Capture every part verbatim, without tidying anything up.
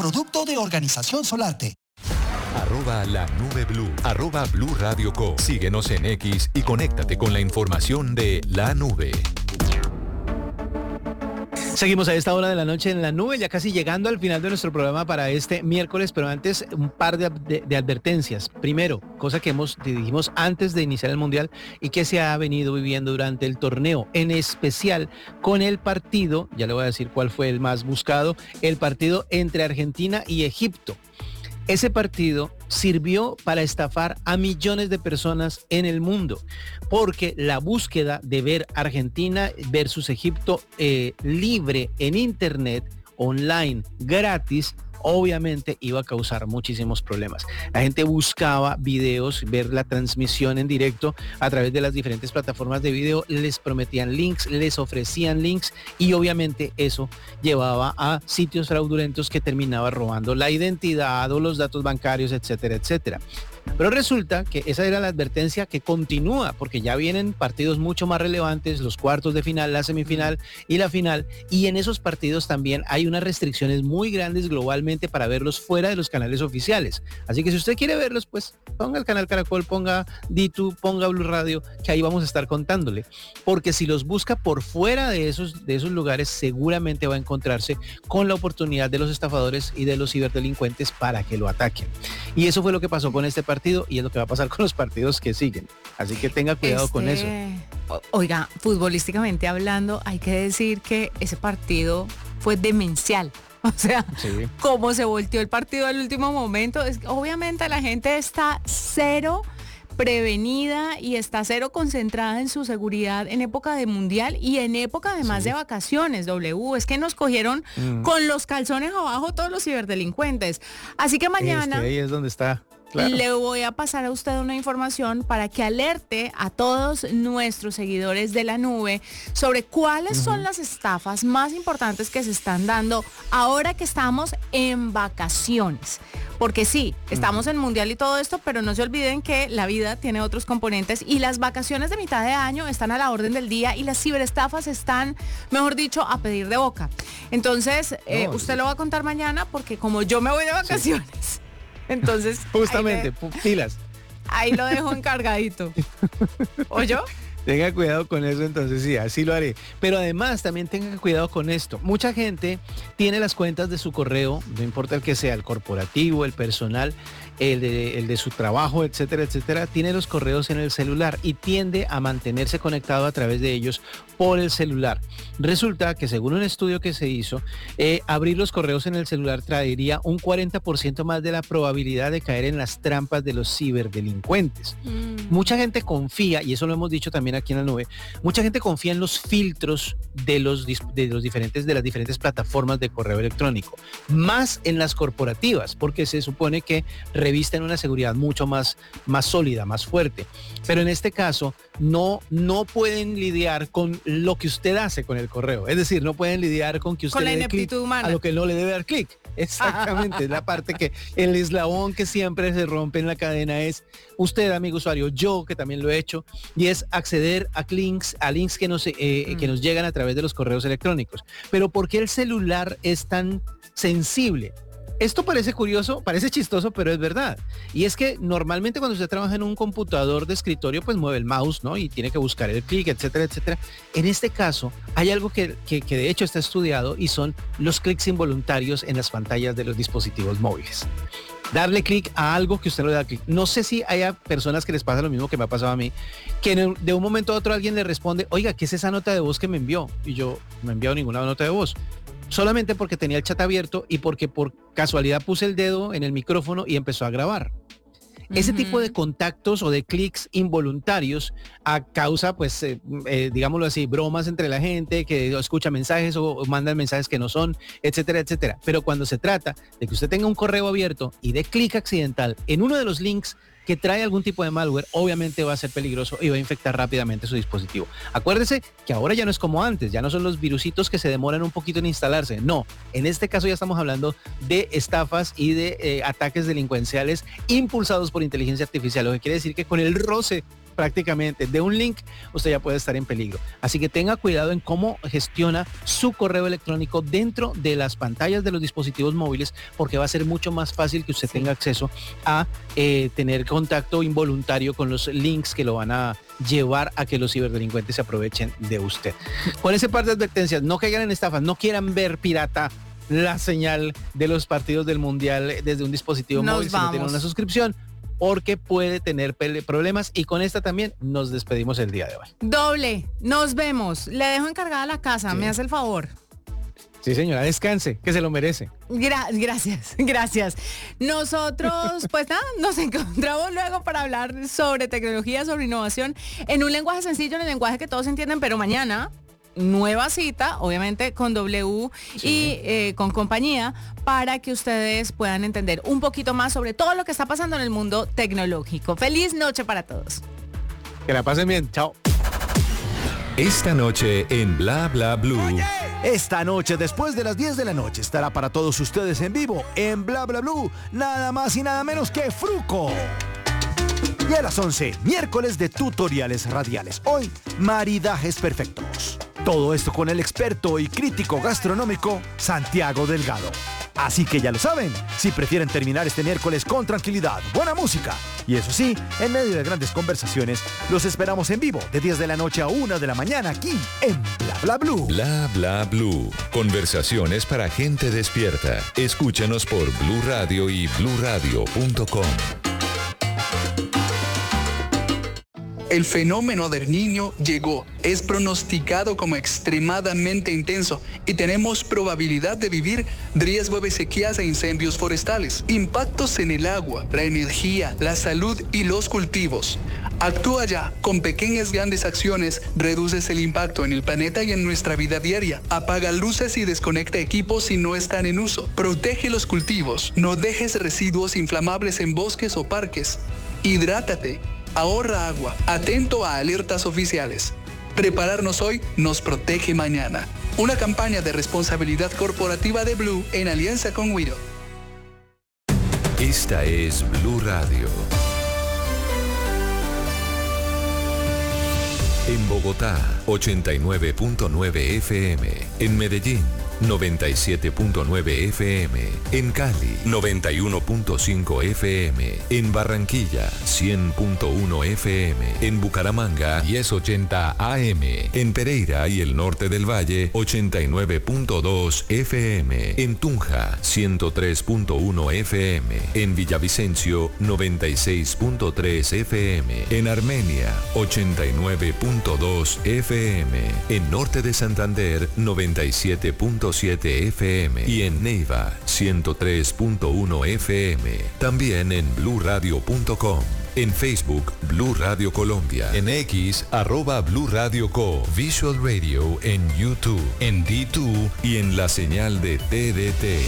producto de Organización Solarte. Arroba la nube blue, arroba Blue Radio Co. Síguenos en X y conéctate con la información de la nube. Seguimos a esta hora de la noche en la nube, ya casi llegando al final de nuestro programa para este miércoles, pero antes un par de, de, de advertencias. Primero, cosa que hemos dijimos antes de iniciar el Mundial y que se ha venido viviendo durante el torneo, en especial con el partido, ya le voy a decir cuál fue el más buscado, el partido entre Argentina y Egipto. Ese partido sirvió para estafar a millones de personas en el mundo, porque la búsqueda de ver Argentina versus Egipto eh, libre en internet, online, gratis, obviamente iba a causar muchísimos problemas. La gente buscaba videos, ver la transmisión en directo a través de las diferentes plataformas de video, les prometían links, les ofrecían links y obviamente eso llevaba a sitios fraudulentos que terminaba robando la identidad o los datos bancarios, etcétera, etcétera. Pero resulta que esa era la advertencia que continúa, porque ya vienen partidos mucho más relevantes, los cuartos de final, la semifinal y la final, y en esos partidos también hay unas restricciones muy grandes globalmente para verlos fuera de los canales oficiales. Así que si usted quiere verlos, pues ponga el canal Caracol, ponga D dos, ponga Blue Radio, que ahí vamos a estar contándole. Porque si los busca por fuera de esos, de esos lugares, seguramente va a encontrarse con la oportunidad de los estafadores y de los ciberdelincuentes para que lo ataquen. Y eso fue lo que pasó con este partido. Y es lo que va a pasar con los partidos que siguen. Así que tenga cuidado este, con eso. Oiga, futbolísticamente hablando, hay que decir que ese partido fue demencial. O sea, sí. Cómo se volteó el partido al último momento. Es, obviamente la gente está cero prevenida y está cero concentrada en su seguridad en época de mundial y en época además sí. de vacaciones, W. Es que nos cogieron mm. con los calzones abajo todos los ciberdelincuentes. Así que mañana... Es que ahí es donde está. Claro. Le voy a pasar a usted una información para que alerte a todos nuestros seguidores de la nube sobre cuáles uh-huh. son las estafas más importantes que se están dando ahora que estamos en vacaciones. Porque sí, estamos uh-huh. en mundial y todo esto, pero no se olviden que la vida tiene otros componentes y las vacaciones de mitad de año están a la orden del día y las ciberestafas están, mejor dicho, a pedir de boca. Entonces, no, eh, usted sí. lo va a contar mañana porque como yo me voy de vacaciones... Sí. Entonces, justamente, le, pilas. Ahí lo dejo encargadito. ¿Oyó? Tenga cuidado con eso, entonces sí, así lo haré. Pero además también tenga cuidado con esto. Mucha gente tiene las cuentas de su correo, no importa el que sea, el corporativo, el personal, el de, el de su trabajo, etcétera, etcétera, tiene los correos en el celular y tiende a mantenerse conectado a través de ellos por el celular. Resulta que según un estudio que se hizo, eh, abrir los correos en el celular traería un cuarenta por ciento más de la probabilidad de caer en las trampas de los ciberdelincuentes. Mm. Mucha gente confía, y eso lo hemos dicho también aquí en la nube, mucha gente confía en los filtros de los, de los diferentes, de las diferentes plataformas de correo electrónico, más en las corporativas, porque se supone que revisten una seguridad mucho más, más sólida, más fuerte. Pero en este caso, no, no pueden lidiar con lo que usted hace con el correo. Es decir, no pueden lidiar con que usted con le dé clic a lo que no le debe dar clic. Exactamente, es la parte que el eslabón que siempre se rompe en la cadena es usted, amigo usuario, yo que también lo he hecho, y es acceder a links, a links que nos, eh, mm. que nos llegan a través de los correos electrónicos. Pero ¿por qué el celular es tan sensible? Esto parece curioso, parece chistoso, pero es verdad. Y es que normalmente cuando usted trabaja en un computador de escritorio, pues mueve el mouse, ¿no? Y tiene que buscar el clic, etcétera, etcétera. En este caso, hay algo que, que, que de hecho está estudiado y son los clics involuntarios en las pantallas de los dispositivos móviles. Darle clic a algo que usted no le da clic. No sé si haya personas que les pasa lo mismo que me ha pasado a mí, que de un momento a otro alguien le responde, oiga, ¿qué es esa nota de voz que me envió? Y yo no he enviado ninguna nota de voz. Solamente porque tenía el chat abierto y porque por casualidad puse el dedo en el micrófono y empezó a grabar. Uh-huh. Ese tipo de contactos o de clics involuntarios a causa, pues, eh, eh, digámoslo así, bromas entre la gente que escucha mensajes o, o manda mensajes que no son, etcétera, etcétera. Pero cuando se trata de que usted tenga un correo abierto y dé clic accidental en uno de los links que trae algún tipo de malware, obviamente va a ser peligroso y va a infectar rápidamente su dispositivo. Acuérdese que ahora ya no es como antes, ya no son los virusitos que se demoran un poquito en instalarse, no. En este caso ya estamos hablando de estafas y de eh, ataques delincuenciales impulsados por inteligencia artificial, lo que quiere decir que con el roce prácticamente de un link, usted ya puede estar en peligro. Así que tenga cuidado en cómo gestiona su correo electrónico dentro de las pantallas de los dispositivos móviles, porque va a ser mucho más fácil que usted tenga acceso a eh, tener contacto involuntario con los links que lo van a llevar a que los ciberdelincuentes se aprovechen de usted. Con ese par de advertencias, no caigan en estafas, no quieran ver pirata la señal de los partidos del Mundial desde un dispositivo Nos móvil, si no tienen una suscripción, porque puede tener problemas. Y con esta también nos despedimos el día de hoy. Doble, nos vemos. Le dejo encargada la casa, sí. Me hace el favor. Sí, señora, descanse, que se lo merece. Gra- gracias, gracias. Nosotros, pues nada, nos encontramos luego para hablar sobre tecnología, sobre innovación, en un lenguaje sencillo, en el lenguaje que todos entienden, pero mañana, nueva cita, obviamente con W sí. y eh, con compañía, para que ustedes puedan entender un poquito más sobre todo lo que está pasando en el mundo tecnológico. Feliz noche para todos. Que la pasen bien, chao. Esta noche en Bla Bla Blue. Oye, esta noche, después de las diez de la noche, estará para todos ustedes en vivo en Bla Bla Blue, nada más y nada menos que Fruco. Y a las once, miércoles de tutoriales radiales. Hoy, maridajes perfectos. Todo esto con el experto y crítico gastronómico Santiago Delgado. Así que ya lo saben, si prefieren terminar este miércoles con tranquilidad, buena música y eso sí, en medio de grandes conversaciones, los esperamos en vivo de diez de la noche a una de la mañana aquí en Bla Bla Blue. Bla Bla Blue. Conversaciones para gente despierta. Escúchanos por Blue Radio y blue radio punto com. El fenómeno del Niño llegó, es pronosticado como extremadamente intenso y tenemos probabilidad de vivir riesgo de sequías e incendios forestales, impactos en el agua, la energía, la salud y los cultivos. Actúa ya, con pequeñas grandes acciones reduces el impacto en el planeta y en nuestra vida diaria. Apaga luces y desconecta equipos si no están en uso. Protege los cultivos, no dejes residuos inflamables en bosques o parques. Hidrátate. Ahorra agua, atento a alertas oficiales. Prepararnos hoy nos protege mañana. Una campaña de responsabilidad corporativa de Blue en alianza con Wido. Esta es Blue Radio. En Bogotá, ochenta y nueve punto nueve F M. En Medellín, noventa y siete punto nueve F M. En Cali, noventa y uno punto cinco F M. En Barranquilla, cien punto uno F M. En Bucaramanga, diez ochenta A M. En Pereira y el norte del Valle, ochenta y nueve punto dos F M. En Tunja, ciento tres punto uno F M. En Villavicencio, noventa y seis punto tres F M. En Armenia, ochenta y nueve punto dos F M. En norte de Santander, noventa y siete punto siete F M. Y en Neiva, ciento tres punto uno F M. También en blue radio punto com. En Facebook, Blue Radio Colombia. En X, arroba Blue Radio Co. Visual Radio en YouTube, en D dos y en la señal de T D T.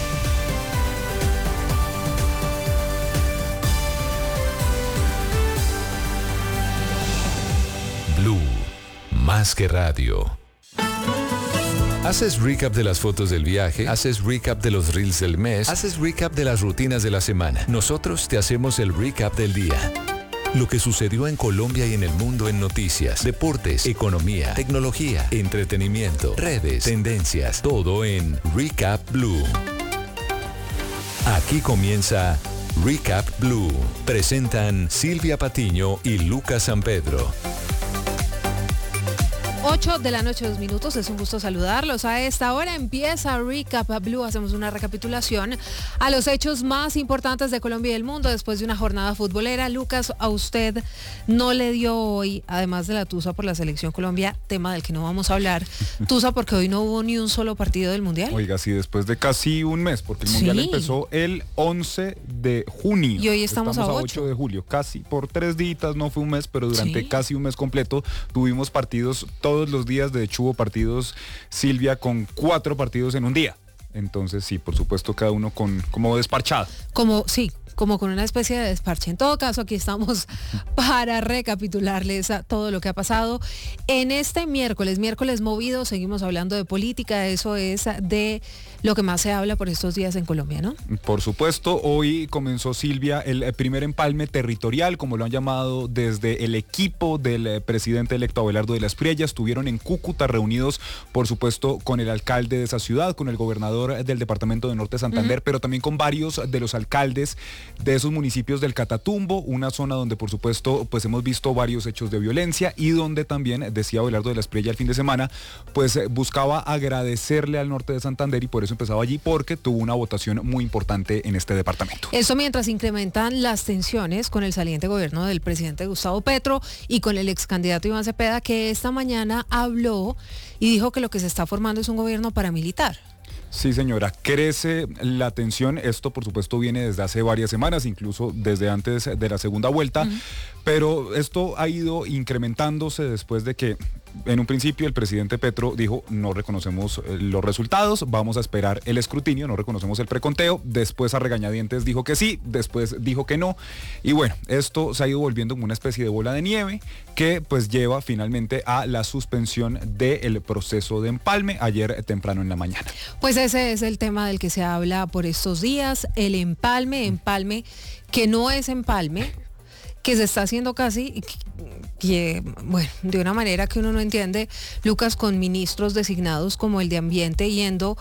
Blue, más que radio. Haces recap de las fotos del viaje, haces recap de los reels del mes, haces recap de las rutinas de la semana. Nosotros te hacemos el recap del día. Lo que sucedió en Colombia y en el mundo en noticias, deportes, economía, tecnología, entretenimiento, redes, tendencias, todo en Recap Blue. Aquí comienza Recap Blue. Presentan Silvia Patiño y Lucas San Pedro. ocho de la noche, dos minutos, es un gusto saludarlos. A esta hora empieza Recap Blue, hacemos una recapitulación a los hechos más importantes de Colombia y del mundo después de una jornada futbolera. Lucas, a usted no le dio hoy, además de la tusa por la Selección Colombia, tema del que no vamos a hablar, tusa porque hoy no hubo ni un solo partido del Mundial. Oiga, sí, después de casi un mes, porque el Mundial sí. empezó el once de junio. Y hoy estamos, estamos a, a ocho de julio, casi por tres días, no fue un mes, pero durante sí. casi un mes completo tuvimos partidos todos los días. De hecho hubo partidos, Silvia, con cuatro partidos en un día. Entonces sí, por supuesto, cada uno con como desparchado. Como, sí, como con una especie de desparche. En todo caso, aquí estamos para recapitularles a todo lo que ha pasado en este miércoles, miércoles movido. Seguimos hablando de política, eso es de lo que más se habla por estos días en Colombia, ¿no? Por supuesto, hoy comenzó, Silvia, el primer empalme territorial, como lo han llamado desde el equipo del presidente electo Abelardo de la Espriella. Estuvieron en Cúcuta reunidos, por supuesto, con el alcalde de esa ciudad, con el gobernador del departamento de Norte Santander, uh-huh. pero también con varios de los alcaldes de esos municipios del Catatumbo, una zona donde, por supuesto, pues hemos visto varios hechos de violencia y donde también, decía Abelardo de la Espriella el fin de semana, pues buscaba agradecerle al norte de Santander y por eso empezaba allí, porque tuvo una votación muy importante en este departamento. Eso mientras incrementan las tensiones con el saliente gobierno del presidente Gustavo Petro y con el ex candidato Iván Cepeda, que esta mañana habló y dijo que lo que se está formando es un gobierno paramilitar. Sí, señora, crece la tensión. Esto, por supuesto, viene desde hace varias semanas, incluso desde antes de la segunda vuelta, uh-huh. pero esto ha ido incrementándose después de que en un principio el presidente Petro dijo: no reconocemos los resultados, vamos a esperar el escrutinio, no reconocemos el preconteo. Después, a regañadientes, dijo que sí, después dijo que no, y bueno, esto se ha ido volviendo como una especie de bola de nieve que pues lleva finalmente a la suspensión del proceso de empalme ayer temprano en la mañana. Pues ese es el tema del que se habla por estos días, el empalme, empalme que no es empalme, que se está haciendo casi, que, bueno, de una manera que uno no entiende, Lucas, con ministros designados como el de Ambiente yendo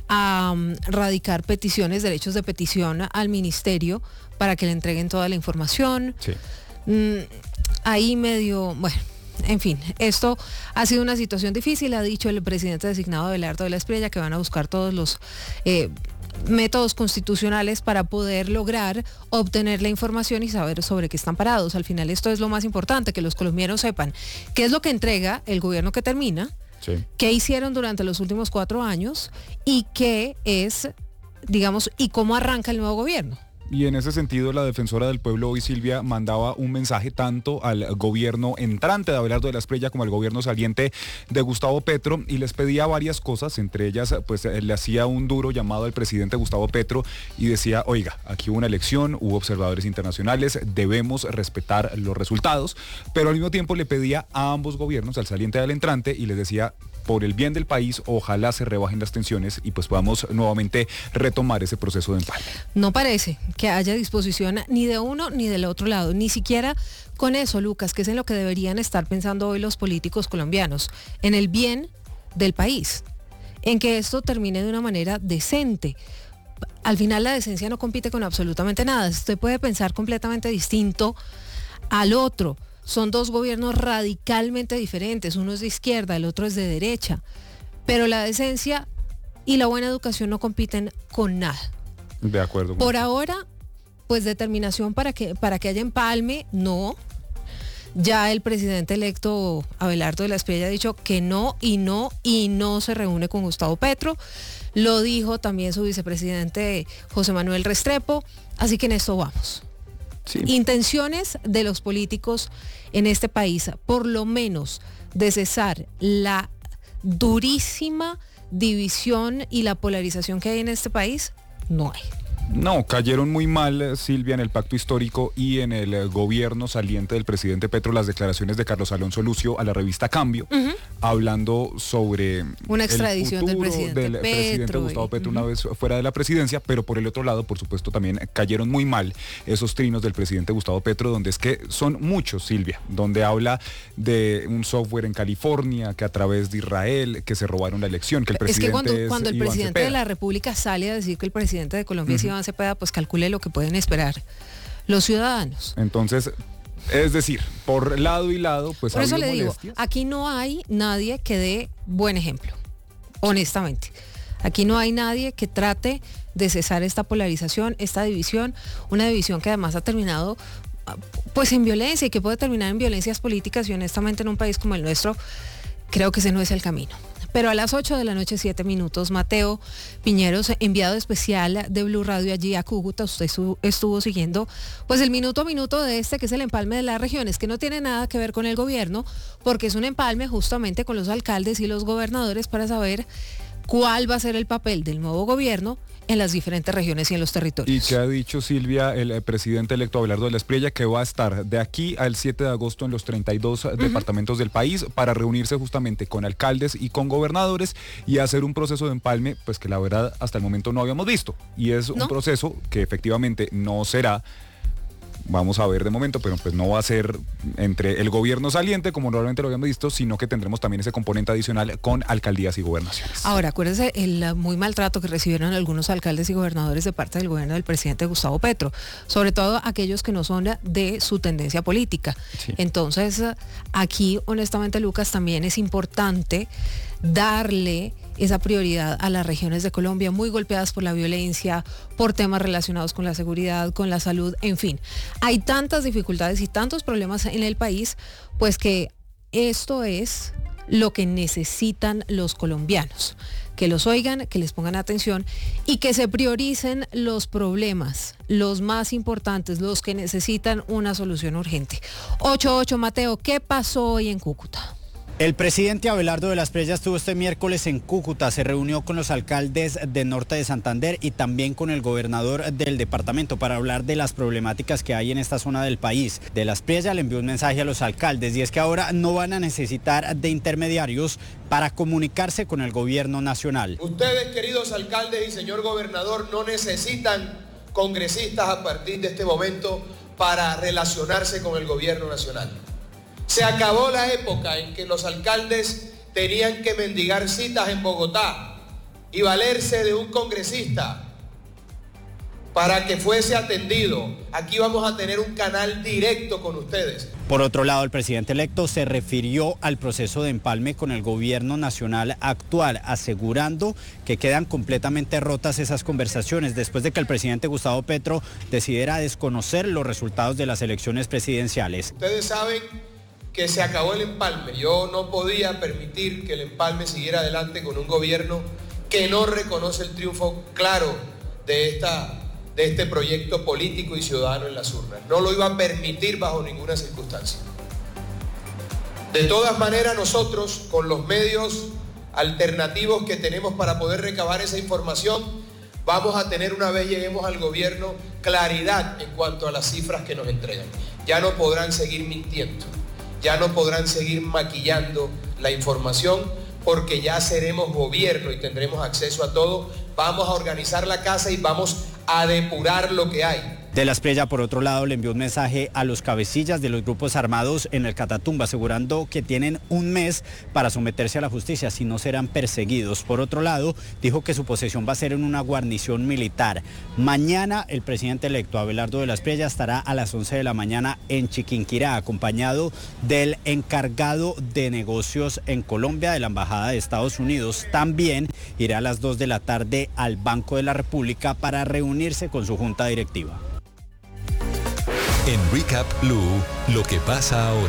a um, radicar peticiones, derechos de petición al ministerio para que le entreguen toda la información. Sí. Mm, ahí medio, bueno, en fin, esto ha sido una situación difícil, ha dicho el presidente designado Abelardo de la Espriella que van a buscar todos los Eh, métodos constitucionales para poder lograr obtener la información y saber sobre qué están parados. Al final esto es lo más importante, que los colombianos sepan qué es lo que entrega el gobierno que termina, sí. qué hicieron durante los últimos cuatro años y qué es, digamos, y cómo arranca el nuevo gobierno. Y en ese sentido, la defensora del pueblo hoy, Silvia, mandaba un mensaje tanto al gobierno entrante de Abelardo de la Espriella como al gobierno saliente de Gustavo Petro, y les pedía varias cosas. Entre ellas, pues le hacía un duro llamado al presidente Gustavo Petro y decía: oiga, aquí hubo una elección, hubo observadores internacionales, debemos respetar los resultados, pero al mismo tiempo le pedía a ambos gobiernos, al saliente y al entrante, y les decía: por el bien del país, ojalá se rebajen las tensiones y pues podamos nuevamente retomar ese proceso de empalme. No parece que haya disposición ni de uno ni del otro lado, ni siquiera con eso, Lucas, que es en lo que deberían estar pensando hoy los políticos colombianos, en el bien del país, en que esto termine de una manera decente. Al final la decencia no compite con absolutamente nada, usted puede pensar completamente distinto al otro. Son dos gobiernos radicalmente diferentes, uno es de izquierda, el otro es de derecha, pero la decencia y la buena educación no compiten con nada. De acuerdo. Por ahora, pues determinación para que, para que haya empalme, no. Ya el presidente electo Abelardo de la Espriella ha dicho que no y no y no se reúne con Gustavo Petro. Lo dijo también su vicepresidente José Manuel Restrepo, así que en esto vamos. Sí. Intenciones de los políticos en este país, por lo menos de cesar la durísima división y la polarización que hay en este país, no hay. No, cayeron muy mal, Silvia, en el pacto histórico y en el gobierno saliente del presidente Petro las declaraciones de Carlos Alonso Lucio a la revista Cambio, uh-huh. hablando sobre una extradición el del presidente del Petro presidente Gustavo Petro, uh-huh. una vez fuera de la presidencia, pero por el otro lado, por supuesto, también cayeron muy mal esos trinos del presidente Gustavo Petro, donde es que son muchos, Silvia, donde habla de un software en California, que a través de Israel, que se robaron la elección, que el presidente es que cuando, es cuando el Iván presidente Cepeda. de la República sale a decir que el presidente de Colombia uh-huh. es Iván Cepeda, pues calcule lo que pueden esperar los ciudadanos. Entonces, es decir, por lado y lado, pues por eso le molestias. digo, aquí no hay nadie que dé buen ejemplo, honestamente. Aquí no hay nadie que trate de cesar esta polarización, esta división, una división que además ha terminado pues en violencia y que puede terminar en violencias políticas, y honestamente en un país como el nuestro creo que ese no es el camino. Pero a las ocho de la noche, siete minutos, Mateo Piñeros, enviado especial de Blue Radio allí a Cúcuta, usted estuvo siguiendo pues el minuto a minuto de este, que es el empalme de las regiones, que no tiene nada que ver con el gobierno, porque es un empalme justamente con los alcaldes y los gobernadores para saber cuál va a ser el papel del nuevo gobierno en las diferentes regiones y en los territorios. Y que ha dicho, Silvia, el eh, presidente electo Abelardo de la Espriella, que va a estar de aquí al siete de agosto en los treinta y dos uh-huh. departamentos del país para reunirse justamente con alcaldes y con gobernadores y hacer un proceso de empalme, pues que la verdad hasta el momento no habíamos visto. Y es ¿No? un proceso que efectivamente no será, vamos a ver de momento, pero pues no va a ser entre el gobierno saliente, como normalmente lo habíamos visto, sino que tendremos también ese componente adicional con alcaldías y gobernaciones. Ahora, acuérdense el muy maltrato que recibieron algunos alcaldes y gobernadores de parte del gobierno del presidente Gustavo Petro, sobre todo aquellos que no son de su tendencia política. Sí. Entonces, aquí, honestamente, Lucas, también es importante darle esa prioridad a las regiones de Colombia muy golpeadas por la violencia, por temas relacionados con la seguridad, con la salud, en fin. Hay tantas dificultades y tantos problemas en el país, pues que esto es lo que necesitan los colombianos. Que los oigan, que les pongan atención y que se prioricen los problemas, los más importantes, los que necesitan una solución urgente. ocho ocho, Mateo, ¿qué pasó hoy en Cúcuta? El presidente Abelardo de la Espriella estuvo este miércoles en Cúcuta, se reunió con los alcaldes de Norte de Santander y también con el gobernador del departamento para hablar de las problemáticas que hay en esta zona del país. De la Espriella le envió un mensaje a los alcaldes y es que ahora no van a necesitar de intermediarios para comunicarse con el gobierno nacional. Ustedes, queridos alcaldes y señor gobernador, no necesitan congresistas a partir de este momento para relacionarse con el gobierno nacional. Se acabó la época en que los alcaldes tenían que mendigar citas en Bogotá y valerse de un congresista para que fuese atendido. Aquí vamos a tener un canal directo con ustedes. Por otro lado, el presidente electo se refirió al proceso de empalme con el gobierno nacional actual, asegurando que quedan completamente rotas esas conversaciones después de que el presidente Gustavo Petro decidiera desconocer los resultados de las elecciones presidenciales. Ustedes saben que se acabó el empalme. Yo no podía permitir que el empalme siguiera adelante con un gobierno que no reconoce el triunfo claro de, esta, de este proyecto político y ciudadano en las urnas. No lo iba a permitir bajo ninguna circunstancia. De todas maneras, nosotros, con los medios alternativos que tenemos para poder recabar esa información, vamos a tener, una vez lleguemos al gobierno, claridad en cuanto a las cifras que nos entregan. Ya no podrán seguir mintiendo. Ya no podrán seguir maquillando la información porque ya seremos gobierno y tendremos acceso a todo. Vamos a organizar la casa y vamos a depurar lo que hay. De la Espriella, por otro lado, le envió un mensaje a los cabecillas de los grupos armados en el Catatumbo, asegurando que tienen un mes para someterse a la justicia, si no serán perseguidos. Por otro lado, dijo que su posesión va a ser en una guarnición militar. Mañana, el presidente electo Abelardo de la Espriella estará a las once de la mañana en Chiquinquirá, acompañado del encargado de negocios en Colombia de la Embajada de Estados Unidos. También irá a las dos de la tarde al Banco de la República para reunirse con su junta directiva. En Recap Blue, lo que pasa ahora.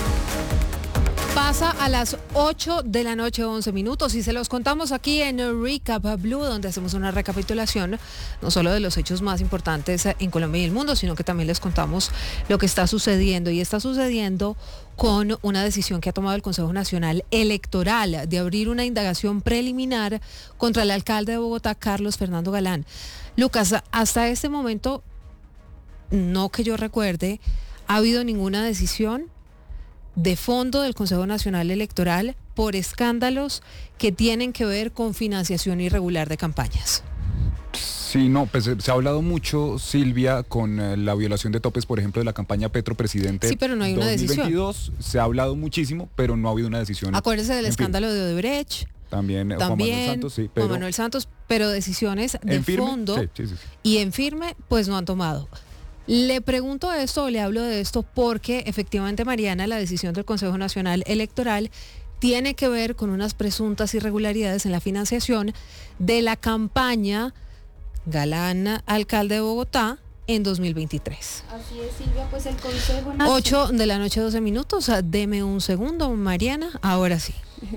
Pasa a las ocho de la noche, once minutos, y se los contamos aquí en Recap Blue, donde hacemos una recapitulación no solo de los hechos más importantes en Colombia y el mundo, sino que también les contamos lo que está sucediendo. Y está sucediendo con una decisión que ha tomado el Consejo Nacional Electoral de abrir una indagación preliminar contra el alcalde de Bogotá, Carlos Fernando Galán. Lucas, hasta este momento, no que yo recuerde, ha habido ninguna decisión de fondo del Consejo Nacional Electoral por escándalos que tienen que ver con financiación irregular de campañas. Sí, no, pues se ha hablado mucho, Silvia, con eh, la violación de topes, por ejemplo, de la campaña Petro Presidente. Sí, pero no hay una dos mil veintidós, decisión. Se ha hablado muchísimo, pero no ha habido una decisión. Acuérdese del en escándalo fin. de Odebrecht. También, También Juan Manuel Santos, sí. Pero Juan Manuel Santos, pero decisiones de en firme, fondo sí, sí, sí. y en firme, pues no han tomado. Le pregunto esto, o le hablo de esto, porque efectivamente, Mariana, la decisión del Consejo Nacional Electoral tiene que ver con unas presuntas irregularidades en la financiación de la campaña Galán, alcalde de Bogotá, en dos mil veintitrés. Así es, Silvia, pues el Consejo Nacional... ocho de la noche, doce minutos, deme un segundo, Mariana, ahora sí.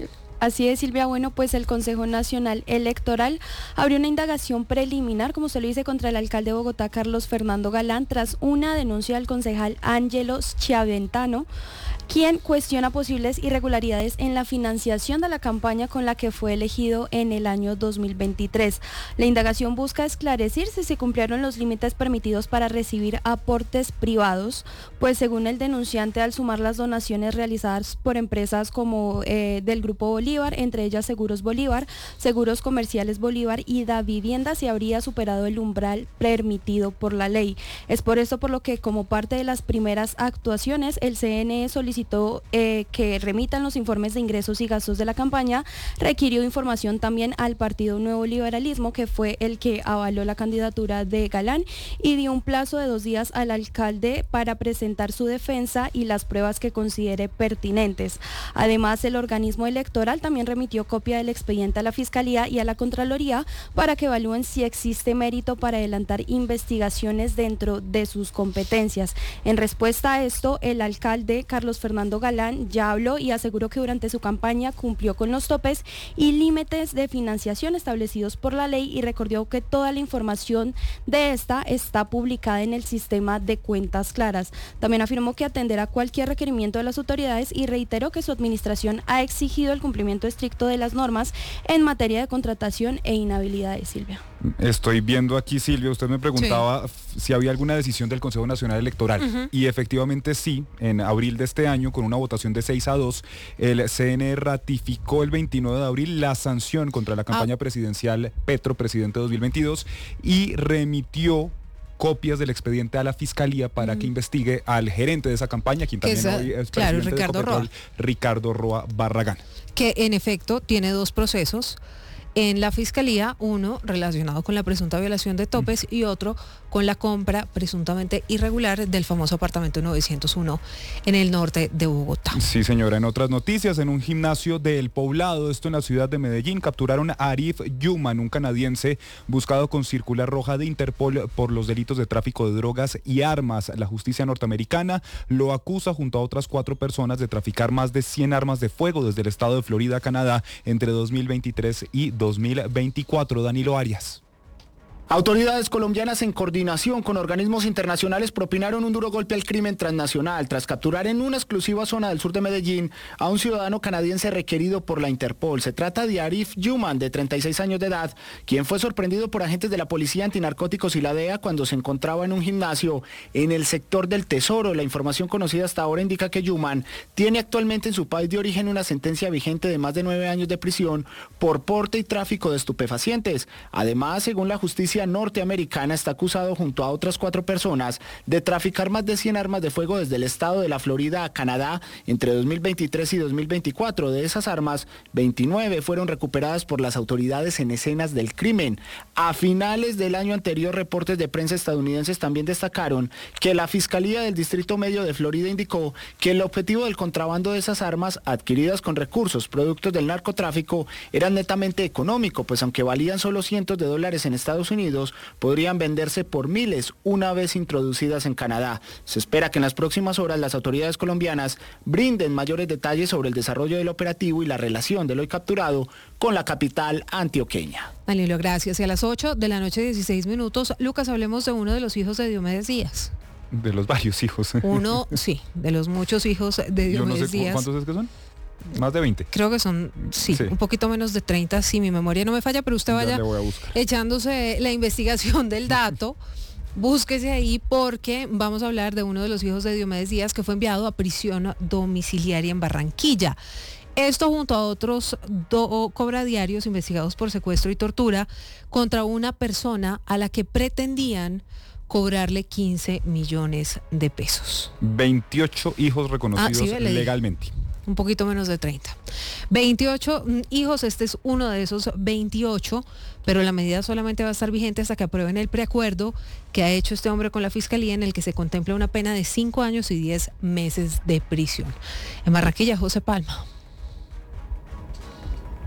Así es, Silvia. Bueno, pues el Consejo Nacional Electoral abrió una indagación preliminar, como usted lo dice, contra el alcalde de Bogotá, Carlos Fernando Galán, tras una denuncia del concejal Ángelo Schiaventano, quien cuestiona posibles irregularidades en la financiación de la campaña con la que fue elegido en el año dos mil veintitrés. La indagación busca esclarecer si se cumplieron los límites permitidos para recibir aportes privados, pues según el denunciante, al sumar las donaciones realizadas por empresas como eh, del Grupo Bolívar, entre ellas Seguros Bolívar, Seguros Comerciales Bolívar y Da Vivienda, se habría superado el umbral permitido por la ley. Es por esto por lo que, como parte de las primeras actuaciones, el C N E solicitó eh, que remitan los informes de ingresos y gastos de la campaña. Requirió información también al Partido Nuevo Liberalismo, que fue el que avaló la candidatura de Galán, y dio un plazo de dos días al alcalde para presentar su defensa y las pruebas que considere pertinentes. Además, el organismo electoral también remitió copia del expediente a la Fiscalía y a la Contraloría para que evalúen si existe mérito para adelantar investigaciones dentro de sus competencias. En respuesta a esto, el alcalde Carlos Fernando Galán ya habló y aseguró que durante su campaña cumplió con los topes y límites de financiación establecidos por la ley, y recordó que toda la información de esta está publicada en el sistema de cuentas claras. También afirmó que atenderá cualquier requerimiento de las autoridades y reiteró que su administración ha exigido el cumplimiento estricto de las normas en materia de contratación e inhabilidades. Silvia. Estoy viendo aquí, Silvia, usted me preguntaba sí. si había alguna decisión del Consejo Nacional Electoral, uh-huh. y efectivamente sí, en abril de este año, con una votación de seis a dos, el C N E ratificó el veintinueve de abril la sanción contra la campaña ah. presidencial Petro Presidente dos mil veintidós y remitió copias del expediente a la Fiscalía para mm. que investigue al gerente de esa campaña, quien también esa, hoy es claro, presidente Ricardo de Copetrol, Roa. Ricardo Roa Barragán. Que en efecto tiene dos procesos en la Fiscalía, uno relacionado con la presunta violación de topes y otro con la compra presuntamente irregular del famoso apartamento novecientos uno en el norte de Bogotá. Sí, señora. En otras noticias, en un gimnasio del Poblado, esto en la ciudad de Medellín, capturaron a Arif Yuman, un canadiense buscado con circular roja de Interpol por los delitos de tráfico de drogas y armas. La justicia norteamericana lo acusa junto a otras cuatro personas de traficar más de cien armas de fuego desde el estado de Florida, Canadá, entre dos mil veintitrés y dos mil veinticuatro. Danilo Arias. Autoridades colombianas en coordinación con organismos internacionales propinaron un duro golpe al crimen transnacional tras capturar en una exclusiva zona del sur de Medellín a un ciudadano canadiense requerido por la Interpol. Se trata de Arif Yuman, de treinta y seis años de edad, quien fue sorprendido por agentes de la Policía Antinarcóticos y la D E A cuando se encontraba en un gimnasio en el sector del Tesoro. La información conocida hasta ahora indica que Yuman tiene actualmente en su país de origen una sentencia vigente de más de nueve años de prisión por porte y tráfico de estupefacientes. Además, según la justicia norteamericana, está acusado junto a otras cuatro personas de traficar más de cien armas de fuego desde el estado de la Florida a Canadá entre dos mil veintitrés y dos mil veinticuatro. De esas armas, veintinueve fueron recuperadas por las autoridades en escenas del crimen. A finales del año anterior, reportes de prensa estadounidenses también destacaron que la Fiscalía del Distrito Medio de Florida indicó que el objetivo del contrabando de esas armas, adquiridas con recursos productos del narcotráfico, era netamente económico, pues aunque valían solo cientos de dólares en Estados Unidos, podrían venderse por miles una vez introducidas en Canadá. Se espera que en las próximas horas las autoridades colombianas brinden mayores detalles sobre el desarrollo del operativo y la relación del hoy capturado con la capital antioqueña. Danilo, gracias. Y a las ocho de la noche, dieciséis minutos, Lucas, hablemos de uno de los hijos de Diomedes Díaz. De los varios hijos. Uno, sí, de los muchos hijos de Diomedes Yo no sé Díaz. ¿Cuántos es que son? Más de veinte. Creo que son, sí, sí, un poquito menos de treinta, si mi memoria no me falla, pero usted vaya echándose la investigación del dato. Búsquese ahí porque vamos a hablar de uno de los hijos de Diomedes Díaz que fue enviado a prisión domiciliaria en Barranquilla. Esto junto a otros dos cobradiarios investigados por secuestro y tortura contra una persona a la que pretendían cobrarle quince millones de pesos. veintiocho hijos reconocidos ah, sí, legalmente. Un poquito menos de treinta. veintiocho hijos, este es uno de esos veintiocho, pero la medida solamente va a estar vigente hasta que aprueben el preacuerdo que ha hecho este hombre con la Fiscalía, en el que se contempla una pena de cinco años y diez meses de prisión. En Barranquilla, José Palma.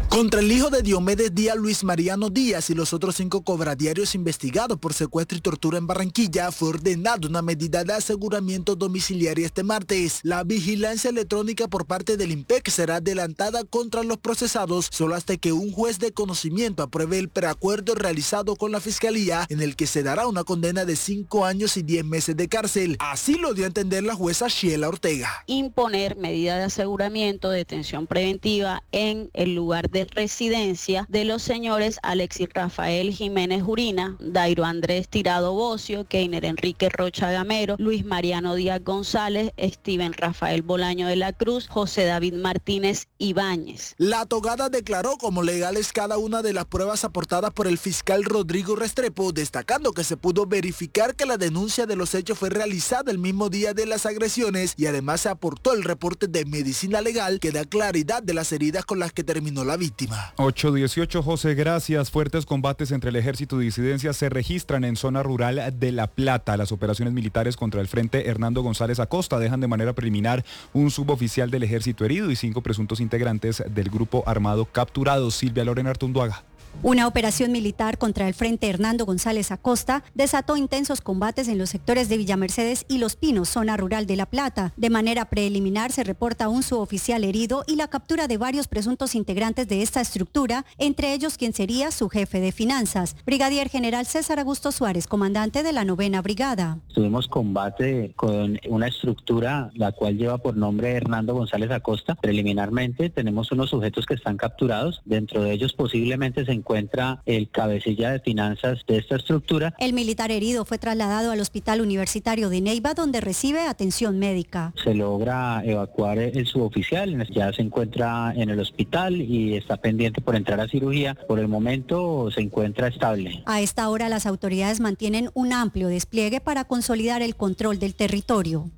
Contra el hijo de Diomedes Díaz, Luis Mariano Díaz, y los otros cinco cobradiarios investigados por secuestro y tortura en Barranquilla, fue ordenada una medida de aseguramiento domiciliaria este martes. La vigilancia electrónica por parte del IMPEC será adelantada contra los procesados solo hasta que un juez de conocimiento apruebe el preacuerdo realizado con la Fiscalía, en el que se dará una condena de cinco años y diez meses de cárcel. Así lo dio a entender la jueza Sheila Ortega. Imponer medida de aseguramiento, detención preventiva en el lugar de residencia de los señores Alexis Rafael Jiménez Urina, Dairo Andrés Tirado Bocio, Keiner Enrique Rocha Gamero, Luis Mariano Díaz González, Steven Rafael Bolaño de la Cruz, José David Martínez Ibáñez. La togada declaró como legales cada una de las pruebas aportadas por el fiscal Rodrigo Restrepo, destacando que se pudo verificar que la denuncia de los hechos fue realizada el mismo día de las agresiones, y además se aportó el reporte de medicina legal que da claridad de las heridas con las que terminó la víctima. ocho dieciocho, José, gracias. Fuertes combates entre el ejército y disidencias se registran en zona rural de La Plata. Las operaciones militares contra el Frente Hernando González Acosta dejan de manera preliminar un suboficial del ejército herido y cinco presuntos integrantes del grupo armado capturados. Silvia Lorena Artunduaga. Una operación militar contra el Frente Hernando González Acosta desató intensos combates en los sectores de Villa Mercedes y Los Pinos, zona rural de La Plata. De manera preliminar se reporta un suboficial herido y la captura de varios presuntos integrantes de esta estructura, entre ellos quien sería su jefe de finanzas, Brigadier General César Augusto Suárez, comandante de la novena brigada. Tuvimos combate con una estructura la cual lleva por nombre Hernando González Acosta. Preliminarmente tenemos unos sujetos que están capturados, dentro de ellos posiblemente se encuentra el cabecilla de finanzas de esta estructura. El militar herido fue trasladado al Hospital Universitario de Neiva, donde recibe atención médica. Se logra evacuar el suboficial, ya se encuentra en el hospital y está pendiente por entrar a cirugía. Por el momento se encuentra estable. A esta hora las autoridades mantienen un amplio despliegue para consolidar el control del territorio.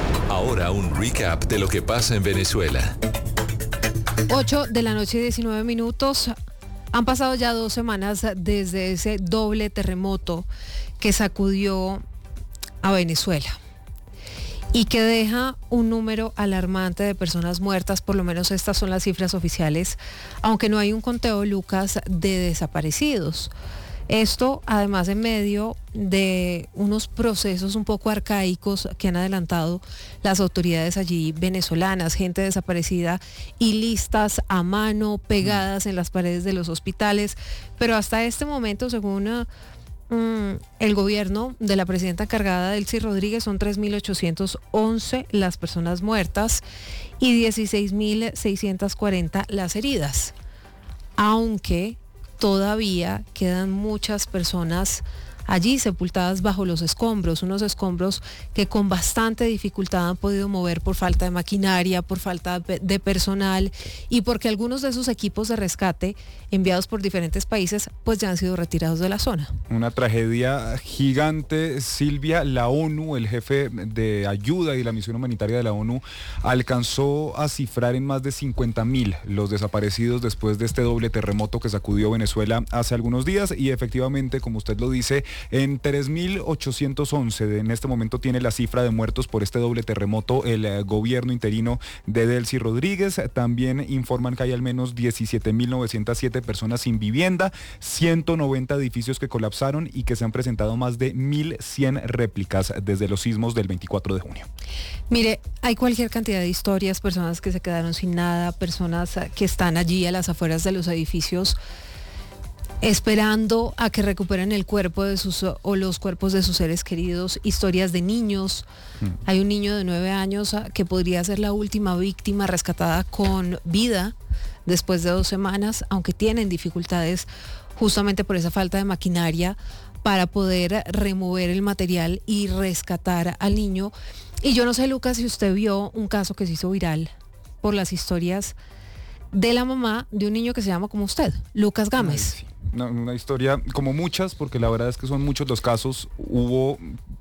Ahora un recap de lo que pasa en Venezuela. ocho de la noche, diecinueve minutos. Han pasado ya dos semanas desde ese doble terremoto que sacudió a Venezuela y que deja un número alarmante de personas muertas. Por lo menos estas son las cifras oficiales, aunque no hay un conteo, Lucas, de desaparecidos. Esto además en medio de unos procesos un poco arcaicos que han adelantado las autoridades allí venezolanas, gente desaparecida y listas a mano pegadas en las paredes de los hospitales, pero hasta este momento, según um, el gobierno de la presidenta encargada, Delcy Rodríguez, son tres mil ochocientos once las personas muertas y dieciséis mil seiscientos cuarenta las heridas, aunque todavía quedan muchas personas allí sepultadas bajo los escombros, unos escombros que con bastante dificultad han podido mover por falta de maquinaria, por falta de personal y porque algunos de esos equipos de rescate enviados por diferentes países pues ya han sido retirados de la zona. Una tragedia gigante, Silvia. La ONU, el jefe de ayuda y la misión humanitaria de la ONU, alcanzó a cifrar en más de cincuenta mil los desaparecidos después de este doble terremoto que sacudió Venezuela hace algunos días y efectivamente, como usted lo dice, en tres mil ochocientos once en este momento tiene la cifra de muertos por este doble terremoto el eh, gobierno interino de Delcy Rodríguez. También informan que hay al menos diecisiete mil novecientos siete personas sin vivienda, ciento noventa edificios que colapsaron y que se han presentado más de mil cien réplicas desde los sismos del veinticuatro de junio. Mire, hay cualquier cantidad de historias, personas que se quedaron sin nada, personas que están allí a las afueras de los edificios esperando a que recuperen el cuerpo de sus o los cuerpos de sus seres queridos, historias de niños. Mm. Hay un niño de nueve años que podría ser la última víctima rescatada con vida después de dos semanas, aunque tienen dificultades justamente por esa falta de maquinaria para poder remover el material y rescatar al niño. Y yo no sé, Lucas, si usted vio un caso que se hizo viral por las historias de la mamá de un niño que se llama como usted, Lucas Gámez. Ay, sí. Una, una historia como muchas, porque la verdad es que son muchos los casos. Hubo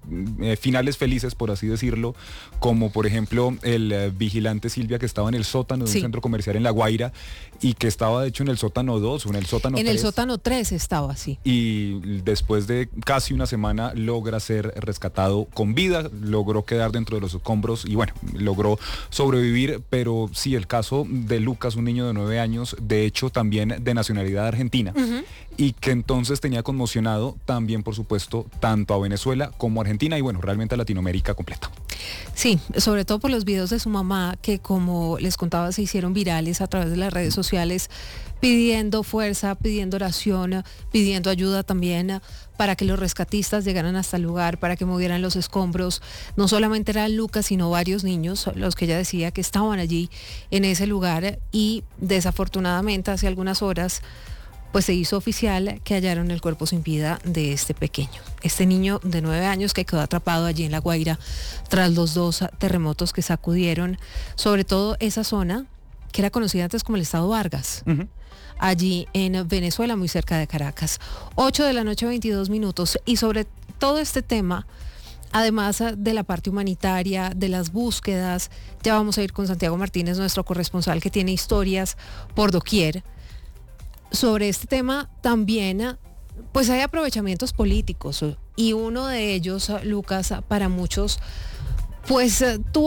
eh, finales felices, por así decirlo, como por ejemplo el eh, vigilante Silvia que estaba en el sótano de Sí. un centro comercial en La Guaira y que estaba de hecho en el sótano dos o en el sótano En el tres. sótano tres estaba así. Y después de casi una semana logra ser rescatado con vida, logró quedar dentro de los escombros y bueno, logró sobrevivir, pero sí, el caso de Lucas, un niño de nueve años, de hecho también de nacionalidad argentina, Ujú. y que entonces tenía conmocionado también, por supuesto, tanto a Venezuela como a Argentina y bueno, realmente a Latinoamérica completa. Sí, sobre todo por los videos de su mamá que, como les contaba, se hicieron virales a través de las redes sociales, pidiendo fuerza, pidiendo oración, pidiendo ayuda también para que los rescatistas llegaran hasta el lugar, para que movieran los escombros. No solamente era Lucas, sino varios niños, los que ella decía que estaban allí en ese lugar, y desafortunadamente hace algunas horas pues se hizo oficial que hallaron el cuerpo sin vida de este pequeño, este niño de nueve años que quedó atrapado allí en La Guaira tras los dos terremotos que sacudieron, sobre todo esa zona que era conocida antes como el Estado Vargas, uh-huh. allí en Venezuela, muy cerca de Caracas. ocho de la noche, veintidós minutos, y sobre todo este tema, además de la parte humanitaria, de las búsquedas, ya vamos a ir con Santiago Martínez, nuestro corresponsal, que tiene historias por doquier. Sobre este tema también, pues hay aprovechamientos políticos, y uno de ellos, Lucas, para muchos, pues tuvo